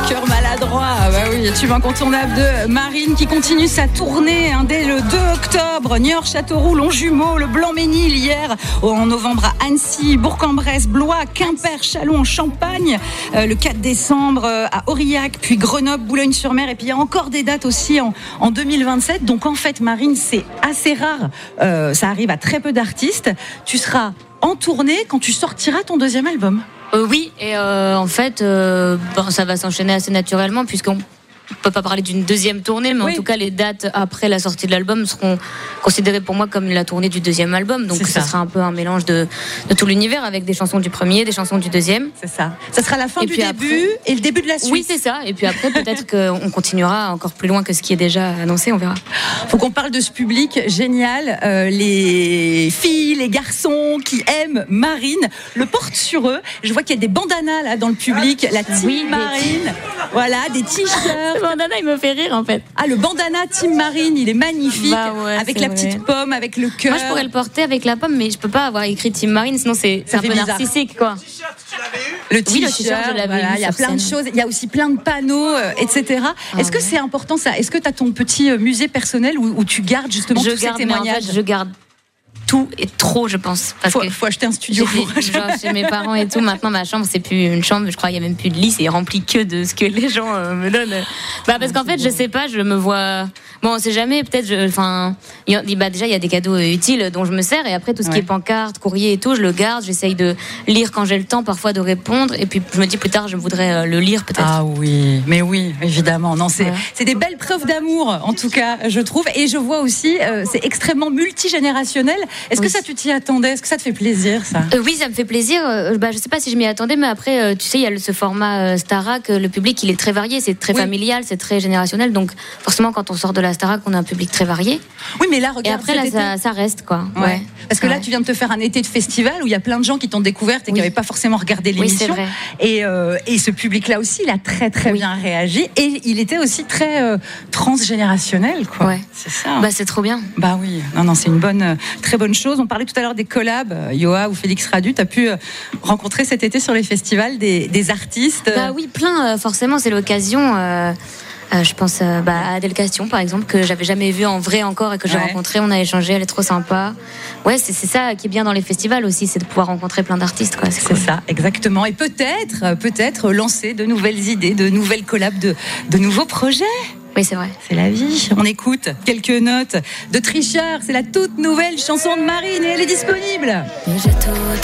Cœur maladroit, bah oui, tube incontournable de Marine qui continue sa tournée dès le 2 octobre. Niort, Châteauroux, Longjumeau, le Blanc-Ménil hier, en novembre à Annecy, Bourg-en-Bresse, Blois, Quimper, Châlons en Champagne, le 4 décembre à Aurillac, puis Grenoble, Boulogne-sur-Mer, et puis il y a encore des dates aussi en 2027. Donc en fait, Marine, c'est assez rare, ça arrive à très peu d'artistes. Tu seras en tournée quand tu sortiras ton deuxième album. Oui, et en fait, ça va s'enchaîner assez naturellement puisqu'on ne peut pas parler d'une deuxième tournée, mais en tout cas, les dates après la sortie de l'album seront considérées pour moi comme la tournée du deuxième album. Donc, ça sera un peu un mélange de tout l'univers avec des chansons du premier, des chansons du deuxième. C'est ça. Ça sera la fin du début et le début de la suite. Oui, c'est ça. Et puis après, peut-être qu'on continuera encore plus loin que ce qui est déjà annoncé, on verra. Faut qu'on parle de ce public génial. Les filles, les garçons qui aiment Marine le portent sur eux. Je vois qu'il y a des bandanas là dans le public. La team Marine. Voilà, des t-shirts. Le bandana, il me fait rire en fait. Ah, le bandana Team Marine, il est magnifique. Avec la petite pomme, avec le cœur. Moi, je pourrais le porter avec la pomme, mais je peux pas avoir écrit Team Marine, sinon c'est un peu narcissique, quoi. Le t-shirt, je l'avais vu. Il y a plein de choses. Il y a aussi plein de panneaux, etc. Est-ce que c'est important ça ? Est-ce que tu as ton petit musée personnel où tu gardes justement tous ces témoignages ? Je garde tout et trop, je pense. Parce qu'il faut acheter un studio. Chez mes parents et tout. Maintenant, ma chambre, c'est plus une chambre. Je crois qu'il n'y a même plus de lit. C'est rempli que de ce que les gens me donnent. Parce qu'en fait, je sais pas, je me vois. Bon, on sait jamais. Peut-être, déjà, il y a des cadeaux utiles dont je me sers. Et après, tout ce qui est pancarte, courrier et tout, je le garde. J'essaye de lire quand j'ai le temps, parfois de répondre. Et puis, je me dis plus tard, je voudrais le lire peut-être. Ah oui, mais oui, évidemment. Non, c'est des belles preuves d'amour, en tout cas, je trouve. Et je vois aussi, c'est extrêmement multigénérationnel. Est-ce que ça, tu t'y attendais ? Est-ce que ça te fait plaisir, ça ? Oui, ça me fait plaisir. Je sais pas si je m'y attendais, mais après, tu sais, il y a ce format Starac. Le public, il est très varié. C'est très familial, c'est très générationnel. Donc, forcément, quand on sort de la Starac, on a un public très varié. Oui, mais là, regarde. Et après, là, ça reste, quoi. Ouais. Parce que là, tu viens de te faire un été de festival où il y a plein de gens qui t'ont découverte et qui n'avaient pas forcément regardé l'émission. Oui, c'est vrai. Et ce public-là aussi, il a très, très bien réagi. Et il était aussi très transgénérationnel, quoi. Ouais. C'est ça. Hein. C'est trop bien. Bah oui. Non, c'est une très bonne chose. On parlait tout à l'heure des collabs. Yoa ou Félix Radu, tu as pu rencontrer cet été sur les festivals des artistes. Bah oui, plein. Forcément, c'est l'occasion. Je pense à Adèle Castion, par exemple, que j'avais jamais vue en vrai encore et que j'ai rencontrée. On a échangé, elle est trop sympa. Ouais, c'est ça qui est bien dans les festivals aussi, c'est de pouvoir rencontrer plein d'artistes, quoi. C'est cool. Ça, exactement. Et peut-être lancer de nouvelles idées, de nouvelles collabs, de nouveaux projets. Oui, c'est vrai. C'est la vie. On écoute quelques notes de Tricheur. C'est la toute nouvelle chanson de Marine et elle est disponible. J'ai tout